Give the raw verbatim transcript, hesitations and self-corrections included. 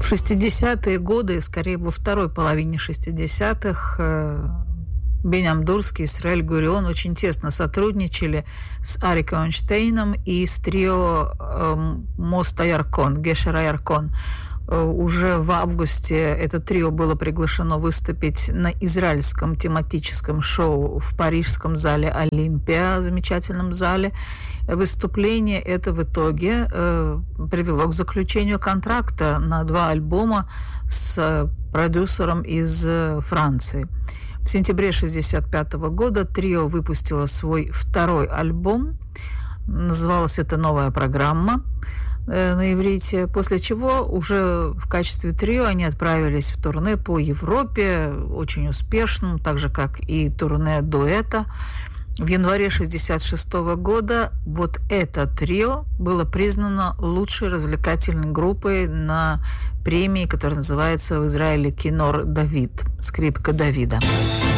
В шестидесятые годы, скорее во второй половине шестидесятых, Бениам Дурский и Исраэль Гурион очень тесно сотрудничали с Ариком Эйнштейном и с трио э, Моста Яркон, Гешера Яркон. Э, уже в августе это трио было приглашено выступить на израильском тематическом шоу в парижском зале «Олимпия», замечательном зале. Выступление это в итоге э, привело к заключению контракта на два альбома с продюсером из э, Франции. В сентябре шестьдесят пятого года трио выпустило свой второй альбом. Называлась это «Новая программа» э, на иврите. После чего уже в качестве трио они отправились в турне по Европе, очень успешным, так же, как и турне дуэта. В январе шестьдесят шестого года вот это трио было признано лучшей развлекательной группой на премии, которая называется в Израиле «Кинор Давид», «Скрипка Давида».